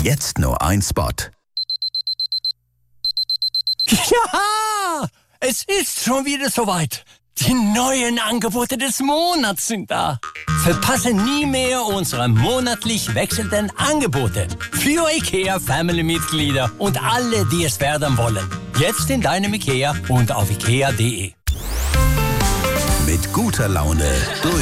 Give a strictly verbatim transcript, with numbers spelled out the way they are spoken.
Jetzt nur ein Spot. Ja, es ist schon wieder soweit. Die neuen Angebote des Monats sind da. Verpasse nie mehr unsere monatlich wechselnden Angebote. Für IKEA-Family-Mitglieder und alle, die es werden wollen. Jetzt in deinem IKEA und auf ikea punkt de. Mit guter Laune durch